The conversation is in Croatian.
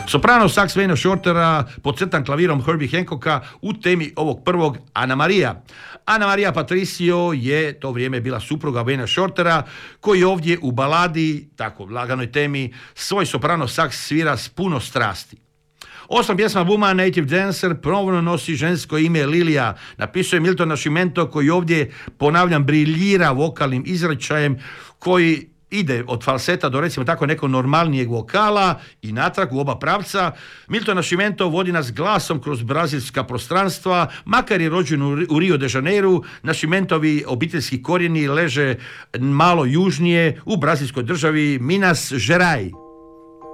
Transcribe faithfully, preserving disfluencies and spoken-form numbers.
Soprano saks Wayne Shortera podcrtan klavirom Herbie Hancocka u temi ovog prvog Ana Maria. Ana Maria Patricio je to vrijeme bila supruga Wayne Shortera, koji ovdje u baladi, tako laganoj temi, svoj soprano saks svira s puno strasti. Osam pjesma albuma Native Dancer ponovno nosi žensko ime Lilija. Napisuje Milton Nascimento, koji ovdje, ponavljam, briljira vokalnim izričajem koji ide od falseta do, recimo tako, nekog normalnijeg vokala i natrag u oba pravca. Milton Nascimento vodi nas glasom kroz brazilska prostranstva, makar je rođen u Rio de Janeiru. Nascimentovi obiteljski korijeni leže malo južnije u brazilskoj državi Minas Gerais.